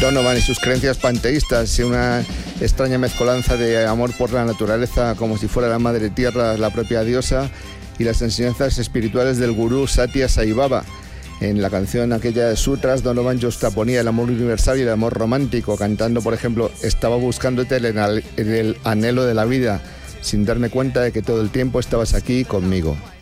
Donovan y sus creencias panteístas y una extraña mezcolanza de amor por la naturaleza como si fuera la madre tierra, la propia diosa, y las enseñanzas espirituales del gurú Satya Sai Baba. En la canción aquella de Sutras, Donovan justaponía el amor universal y el amor romántico, cantando, por ejemplo, estaba buscándote en el anhelo de la vida, sin darme cuenta de que todo el tiempo estabas aquí conmigo.